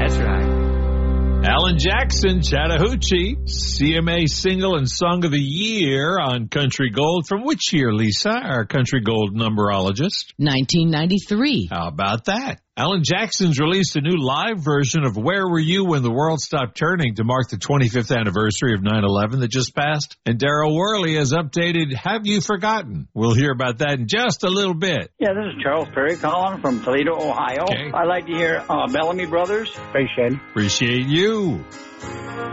That's right. Alan Jackson, Chattahoochee, CMA Single and Song of the Year on Country Gold. From which year, Lisa, our Country Gold numberologist? 1993. How about that? Alan Jackson's released a new live version of Where Were You When the World Stopped Turning to mark the 25th anniversary of 9/11 that just passed. And Darryl Worley has updated Have You Forgotten? We'll hear about that in just a little bit. Yeah, this is Charles Perry calling from Toledo, Ohio. Okay. I like to hear Bellamy Brothers. Appreciate it. Appreciate you.